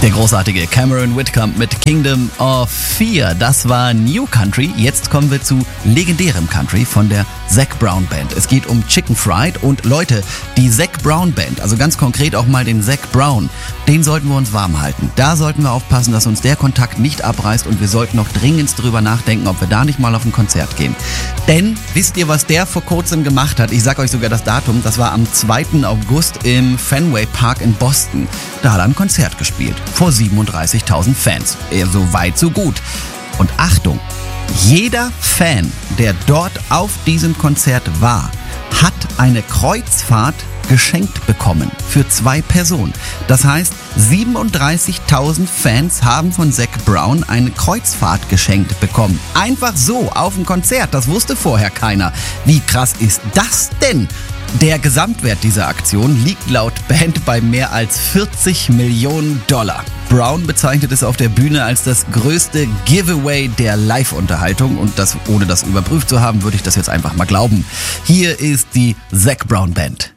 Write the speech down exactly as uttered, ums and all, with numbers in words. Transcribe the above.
Der großartige Cameron Whitcomb mit Kingdom of Fear. Das war New Country. Jetzt kommen wir zu legendärem Country von der Zac Brown Band. Es geht um Chicken Fried und Leute, die Zac Brown Band, also ganz konkret auch mal den Zac Brown, den sollten wir uns warm halten. Da sollten wir aufpassen, dass uns der Kontakt nicht abreißt und wir sollten noch dringendst drüber nachdenken, ob wir da nicht mal auf ein Konzert gehen. Denn wisst ihr, was der vor kurzem gemacht hat? Ich sag euch sogar das Datum. Das war am zweiten August im Fenway Park in Boston. Da hat er ein Konzert gespielt. Vor siebenunddreißigtausend Fans. Eher so weit, so gut. Und Achtung, jeder Fan, der dort auf diesem Konzert war, hat eine Kreuzfahrt geschenkt bekommen für zwei Personen. Das heißt, siebenunddreißigtausend Fans haben von Zac Brown eine Kreuzfahrt geschenkt bekommen. Einfach so auf dem Konzert, das wusste vorher keiner. Wie krass ist das denn? Der Gesamtwert dieser Aktion liegt laut Band bei mehr als vierzig Millionen Dollar. Brown bezeichnet es auf der Bühne als das größte Giveaway der Live-Unterhaltung und das, ohne das überprüft zu haben, würde ich das jetzt einfach mal glauben. Hier ist die Zac Brown Band.